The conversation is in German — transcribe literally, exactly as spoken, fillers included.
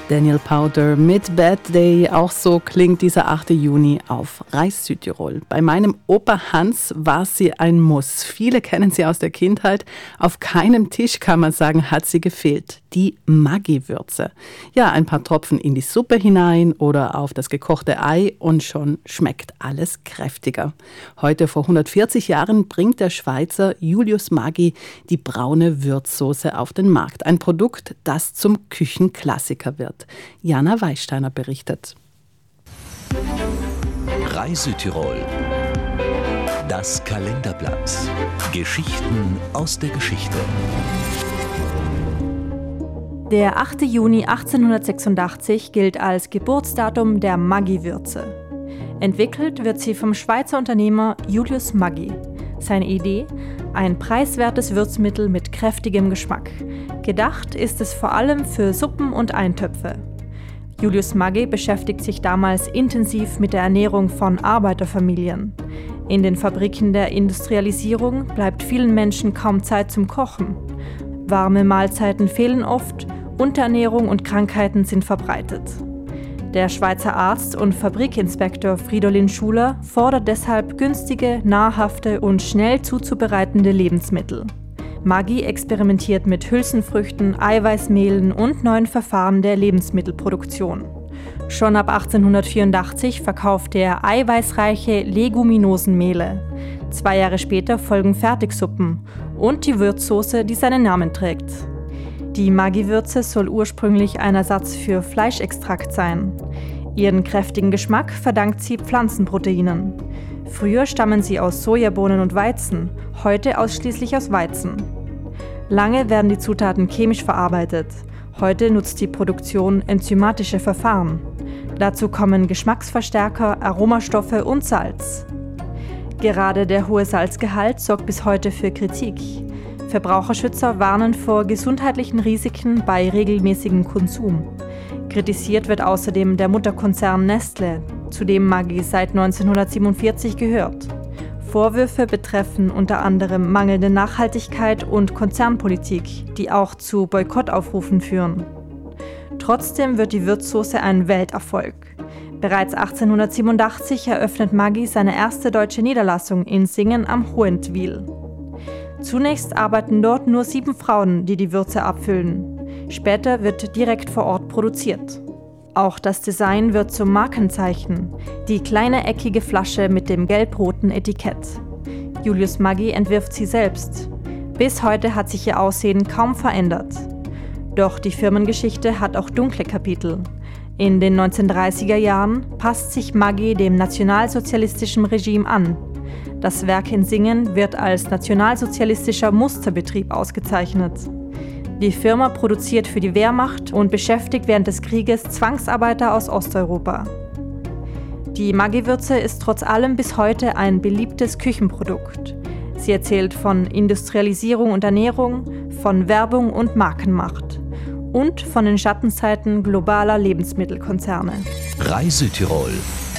Daniel Powder mit Bad Day. Auch so klingt dieser achte Juni auf Reis Südtirol. Bei meinem Opa Hans war sie ein Muss. Viele kennen sie aus der Kindheit. Auf keinem Tisch, kann man sagen, hat sie gefehlt. Die Maggi-Würze. Ja, ein paar Tropfen in die Suppe hinein oder auf das gekochte Ei und schon schmeckt alles kräftiger. Heute vor hundertvierzig Jahren bringt der Schweizer Julius Maggi die braune Würzsoße auf den Markt. Ein Produkt, das zum Küchenklassiker wird. Jana Weichsteiner berichtet. Reis Südtirol. Das Kalenderblatt. Geschichten aus der Geschichte. Der achte Juni achtzehnhundertsechsundachtzig gilt als Geburtsdatum der Maggi-Würze. Entwickelt wird sie vom Schweizer Unternehmer Julius Maggi. Seine Idee? Ein preiswertes Würzmittel mit kräftigem Geschmack. Gedacht ist es vor allem für Suppen und Eintöpfe. Julius Maggi beschäftigt sich damals intensiv mit der Ernährung von Arbeiterfamilien. In den Fabriken der Industrialisierung bleibt vielen Menschen kaum Zeit zum Kochen. Warme Mahlzeiten fehlen oft, Unterernährung und Krankheiten sind verbreitet. Der Schweizer Arzt und Fabrikinspektor Fridolin Schuler fordert deshalb günstige, nahrhafte und schnell zuzubereitende Lebensmittel. Maggi experimentiert mit Hülsenfrüchten, Eiweißmehlen und neuen Verfahren der Lebensmittelproduktion. Schon ab achtzehnhundertvierundachtzig verkauft er eiweißreiche Leguminosenmehle. Zwei Jahre später folgen Fertigsuppen und die Würzsoße, die seinen Namen trägt. Die Maggi-Würze soll ursprünglich ein Ersatz für Fleischextrakt sein. Ihren kräftigen Geschmack verdankt sie Pflanzenproteinen. Früher stammen sie aus Sojabohnen und Weizen, heute ausschließlich aus Weizen. Lange werden die Zutaten chemisch verarbeitet. Heute nutzt die Produktion enzymatische Verfahren. Dazu kommen Geschmacksverstärker, Aromastoffe und Salz. Gerade der hohe Salzgehalt sorgt bis heute für Kritik. Verbraucherschützer warnen vor gesundheitlichen Risiken bei regelmäßigem Konsum. Kritisiert wird außerdem der Mutterkonzern Nestle, zu dem Maggi seit neunzehnhundertsiebenundvierzig gehört. Vorwürfe betreffen unter anderem mangelnde Nachhaltigkeit und Konzernpolitik, die auch zu Boykottaufrufen führen. Trotzdem wird die Würzsoße ein Welterfolg. Bereits achtzehnhundertsiebenundachtzig eröffnet Maggi seine erste deutsche Niederlassung in Singen am Hohentwiel. Zunächst arbeiten dort nur sieben Frauen, die die Würze abfüllen. Später wird direkt vor Ort produziert. Auch das Design wird zum Markenzeichen, die kleine eckige Flasche mit dem gelb-roten Etikett. Julius Maggi entwirft sie selbst. Bis heute hat sich ihr Aussehen kaum verändert. Doch die Firmengeschichte hat auch dunkle Kapitel. In den neunzehnhundertdreißiger Jahren passt sich Maggi dem nationalsozialistischen Regime an. Das Werk in Singen wird als nationalsozialistischer Musterbetrieb ausgezeichnet. Die Firma produziert für die Wehrmacht und beschäftigt während des Krieges Zwangsarbeiter aus Osteuropa. Die Maggi-Würze ist trotz allem bis heute ein beliebtes Küchenprodukt. Sie erzählt von Industrialisierung und Ernährung, von Werbung und Markenmacht und von den Schattenseiten globaler Lebensmittelkonzerne. Reis Südtirol.